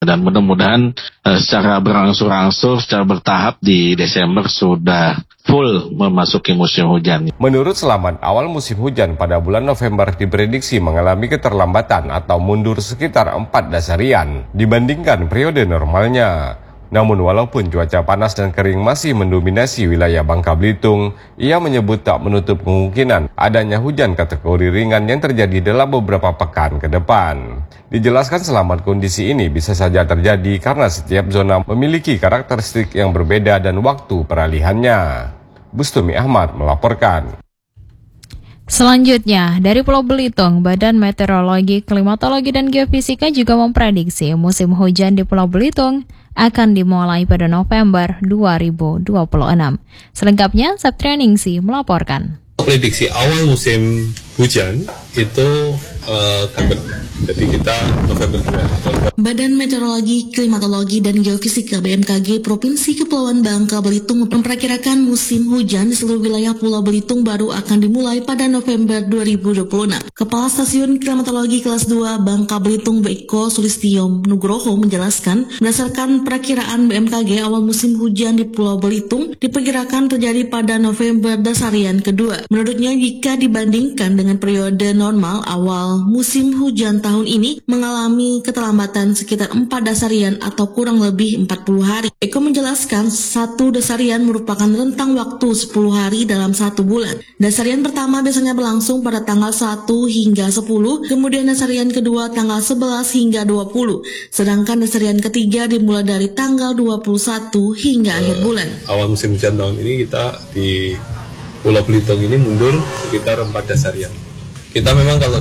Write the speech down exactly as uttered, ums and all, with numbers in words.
Dan mudah-mudahan uh, secara berangsur-angsur, secara bertahap di Desember sudah full memasuki musim hujan. Menurut Selamat, awal musim hujan pada bulan November diprediksi mengalami keterlambatan atau mundur sekitar empat dasarian dibandingkan periode normalnya. Namun walaupun cuaca panas dan kering masih mendominasi wilayah Bangka Belitung, ia menyebut tak menutup kemungkinan adanya hujan kategori ringan yang terjadi dalam beberapa pekan ke depan. Dijelaskan Selamat, kondisi ini bisa saja terjadi karena setiap zona memiliki karakteristik yang berbeda dan waktu peralihannya. Bustami Ahmad melaporkan. Selanjutnya, dari Pulau Belitung, Badan Meteorologi, Klimatologi, dan Geofisika juga memprediksi musim hujan di Pulau Belitung akan dimulai pada November dua ribu dua puluh enam. Selengkapnya, Septrianingsi melaporkan. Prediksi awal musim hujan itu uh, jadi kita November. Badan Meteorologi, Klimatologi, dan Geofisika B M K G Provinsi Kepulauan Bangka Belitung memperkirakan musim hujan di seluruh wilayah Pulau Belitung baru akan dimulai pada November dua ribu dua puluh enam. Kepala Stasiun Klimatologi Kelas dua Bangka Belitung B Eko Sulistyo Nugroho menjelaskan, berdasarkan perakiraan B M K G, awal musim hujan di Pulau Belitung diperkirakan terjadi pada November dasarian kedua. Menurutnya, jika dibandingkan dengan periode normal, awal musim hujan tahun ini mengalami keterlambatan sekitar empat dasarian atau kurang lebih empat puluh hari. Eko menjelaskan, satu dasarian merupakan rentang waktu sepuluh hari dalam satu bulan. Dasarian pertama biasanya berlangsung pada tanggal satu hingga sepuluh, kemudian dasarian kedua tanggal sebelas hingga dua puluh, sedangkan dasarian ketiga dimulai dari tanggal dua puluh satu hingga uh, akhir bulan. Awal musim hujan tahun ini kita di Pulau Belitung ini mundur sekitar empat dasarian. Kita memang kalau